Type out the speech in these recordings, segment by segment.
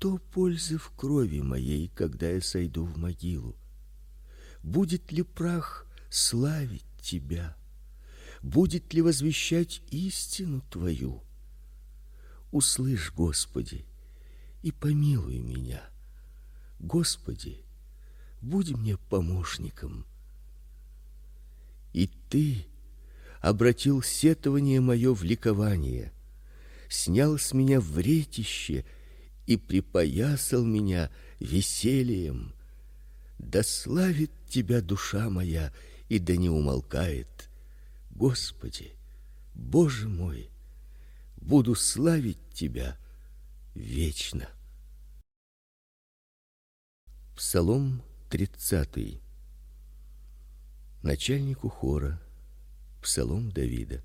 что пользы в крови моей, когда я сойду в могилу? Будет ли прах славить тебя? Будет ли возвещать истину твою? Услышь, Господи, и помилуй меня. Господи, будь мне помощником. И ты обратил сетование мое в ликование, снял с меня вретище и припоясал меня весельем. Да славит тебя душа моя, и да не умолкает. Господи, Боже мой, буду славить тебя вечно. Псалом 30. Начальнику хора. Псалом Давида.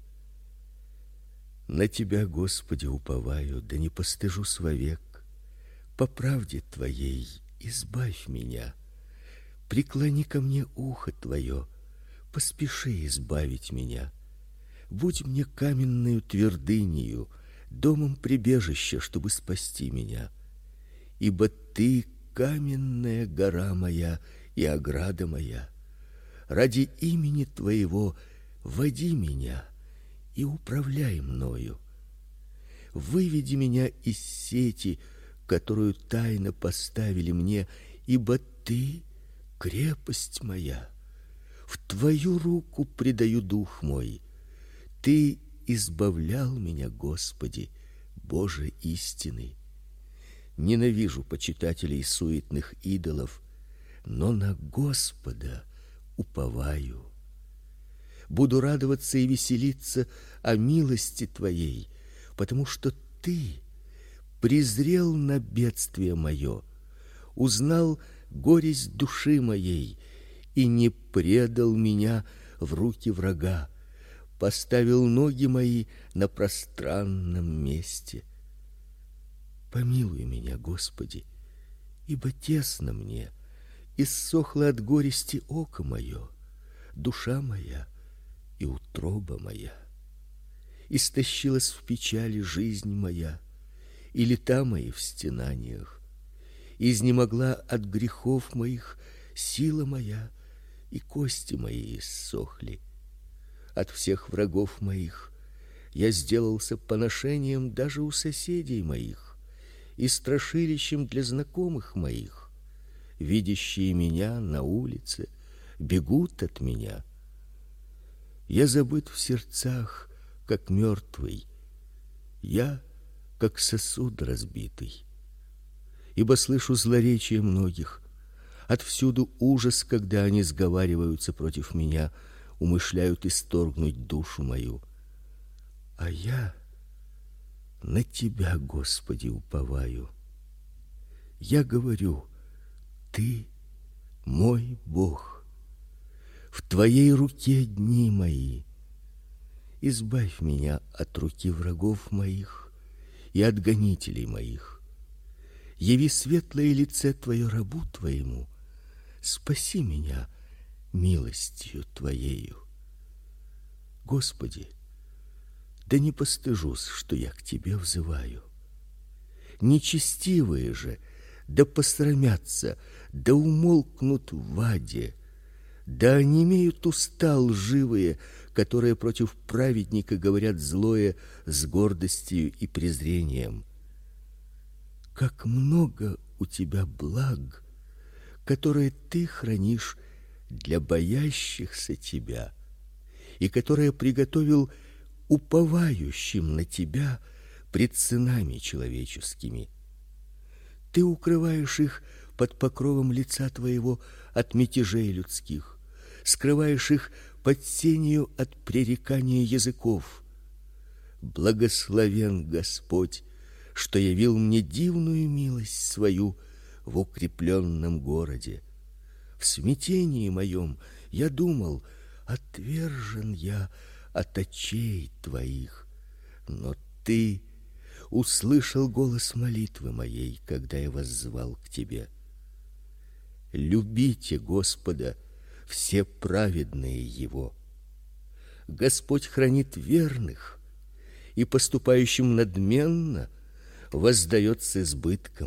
На тебя, Господи, уповаю, да не постыжусь вовек. По правде твоей избавь меня. Преклони ко мне ухо твое, поспеши избавить меня. Будь мне каменною твердынею, домом прибежища, чтобы спасти меня. Ибо ты каменная гора моя и ограда моя. Ради имени твоего води меня и управляй мною. Выведи меня из сети, которую тайно поставили мне, ибо ты крепость моя. В твою руку предаю дух мой. Ты избавлял меня, Господи, Боже истины. Ненавижу почитателей суетных идолов, но на Господа уповаю. Буду радоваться и веселиться о милости твоей, потому что ты презрел на бедствие мое, узнал горесть души моей и не предал меня в руки врага, поставил ноги мои на пространном месте. Помилуй меня, Господи, ибо тесно мне, иссохло от горести око мое, душа моя и утроба моя. Истощилась в печали жизнь моя, и лета мои в стенаниях. Изнемогла от грехов моих сила моя, и кости мои иссохли. От всех врагов моих я сделался поношением даже у соседей моих и страшилищем для знакомых моих. Видящие меня на улице бегут от меня. Я забыт в сердцах, как мертвый. Я как сосуд разбитый. Ибо слышу злоречие многих. Отвсюду ужас, когда они сговариваются против меня, умышляют исторгнуть душу мою. А я на тебя, Господи, уповаю. Я говорю: ты мой Бог. В твоей руке дни мои. Избавь меня от руки врагов моих и от гонителей моих. Яви светлое лице твое рабу твоему. Спаси меня милостью твоею. Господи, да не постыжусь, что я к тебе взываю. Нечестивые же да посрамятся, да умолкнут в аде, да онемеют уста лживые, которые против праведника говорят злое с гордостью и презрением. Как много у тебя благ, которые ты хранишь для боящихся тебя, и которые приготовил уповающим на тебя пред сынами человеческими. Ты укрываешь их под покровом лица твоего от мятежей людских, скрываешь их под сенью от пререкания языков. Благословен Господь, что явил мне дивную милость свою в укрепленном городе. В смятении моем я думал: отвержен я от очей твоих, но ты услышал голос молитвы моей, когда я воззвал к тебе. Любите Господа, все праведные его. Господь хранит верных, и поступающим надменно воздает с избытком.